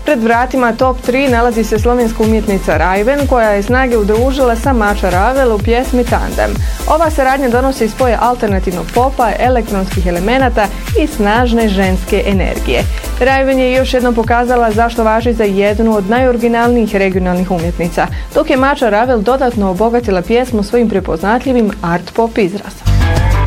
Pred vratima top 3 nalazi se slovenska umjetnica Raven, koja je snage udružila sa Mača Ravel u pjesmi Tandem. Ova saradnja donosi spoje alternativnog popa, elektronskih elemenata i snažne ženske energije. Raven je još jednom pokazala zašto važi za jednu od najoriginalnijih regionalnih umjetnica, dok je Mača Ravel dodatno obogatila pjesmu svojim prepoznatljivim art pop izrazom.